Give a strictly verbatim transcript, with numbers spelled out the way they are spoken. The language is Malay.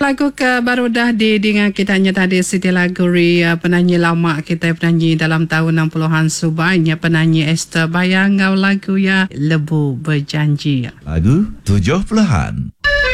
Lagu ke baru dah di dengan kita hanya tadi Siti Laguri, uh, penyanyi lama kita, penyanyi dalam tahun enam puluhan subanya, penyanyi Esther Bayangau, lagu ya Lebu Berjanji. Lagu tujuh puluhan.